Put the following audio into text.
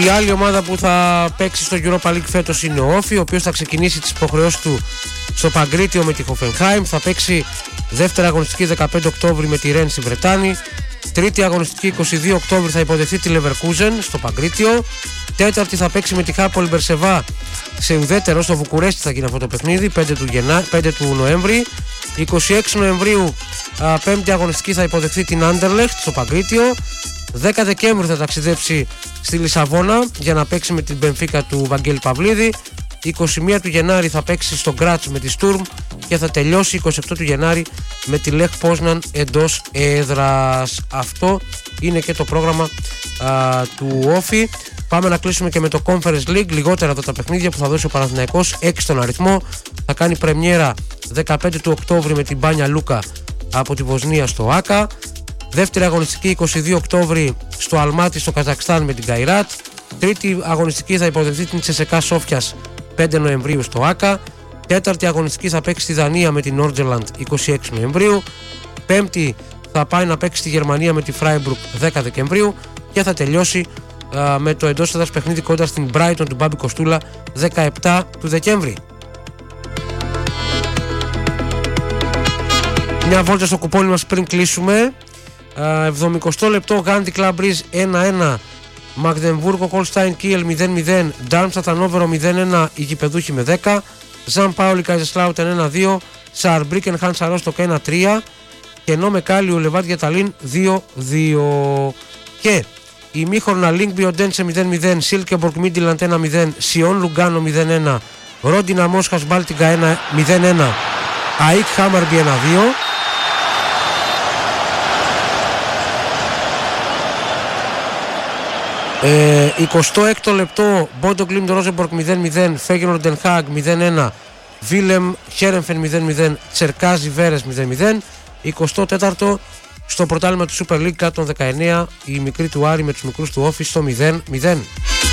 Η άλλη ομάδα που θα παίξει στο Europa League φέτος είναι ο Όφι, ο οποίος θα ξεκινήσει τις υποχρεώσεις του στο Παγκρίτιο με τη Hoffenheim. Θα παίξει δεύτερη αγωνιστική 15 Οκτώβρη με τη Ρεν στη Βρετάνη. Τρίτη αγωνιστική 22 Οκτώβρη θα υποδεχθεί τη Leverkusen στο Παγκρίτιο. Τέταρτη θα παίξει με τη Χάπολ Μπερσεβά σε ουδέτερο στο Βουκουρέστι, θα γίνει αυτό το παιχνίδι 5 του Νοέμβρη. 26 Νοεμβρίου πέμπτη αγωνιστική θα υποδεχθεί την Άντερλεχτ στο Παγκρίτιο. 10 Δεκέμβρη θα ταξιδέψει στη Λισαβόνα για να παίξει με την Μπενφίκα του Βαγγέλη Παυλίδη. 21 του Γενάρη θα παίξει στο Γκράτς με τη Στουρμ και θα τελειώσει 27 του Γενάρη με τη Λεχ Πόσναν εντός έδρας. Αυτό είναι και το πρόγραμμα του Όφι. Πάμε να κλείσουμε και με το Conference League. Λιγότερα από τα παιχνίδια που θα δώσει ο Παναθηναϊκός, 6 στον αριθμό. Θα κάνει πρεμιέρα 15 του Οκτώβρη με την Μπάνια Λούκα από τη Βοσνία στο Άκα. Δεύτερη αγωνιστική 22 Οκτώβρη στο Αλμάτι στο Καζακστάν με την Καϊράτ. Τρίτη αγωνιστική θα υποδεχθεί την Τσεσεκά Σόφιας 5 Νοεμβρίου στο Άκα. Τέταρτη αγωνιστική θα παίξει στη Δανία με την Νόρτζελαντ 26 Νοεμβρίου. Πέμπτη θα πάει να παίξει στη Γερμανία με τη Φράιμπουργκ 10 Δεκεμβρίου και θα τελειώσει με το εντός έδρας παιχνίδι κοντά στην Brighton του Μπάμπη Κοστούλα 17 του Δεκέμβρη. Μια βόλτα στο κουπόνι μας πριν κλείσουμε. 70 λεπτό Γάντι Κλαμπ Ριζ 1-1, Μαγδεμβούργο Χολστάιν Κίελ 0-0, Ντάρμστατ Ανόβερο 0-1, οι γηπεδούχοι με 10, Ζαν Πάολι Καϊζεσλάουτεν 1-2, Σαρμπρίκεν Χάνσα Ρόστοκ 1-3 και ενώ με Κάλιου Λεβάντια Ταλίν 2-2. Και η ημίχρονα Λίνκμπι Οντένσε 0-0, Σίλκεμπορκ Μίντιλαντ 1-0, Σιόν Λουγκάνο 0-1, Ρόντινα Μόσχας Μπάλτιγκα 0-1, ΑΕΚ Χάμαρμπι 1-2. 26ο λεπτό Μπόντο Γκλίντ Ρόζεμπορκ 0-0, Φέγενορντ Ντεν Χάγκ 0-1, Βίλεμ Χέρενφεν 0-0, Τσερκάζι Βέρες 0-0. 24ο στο πρωτάθλημα του Super League 119 η μικρή του Άρη με τους μικρούς του Όφη στο 0-0.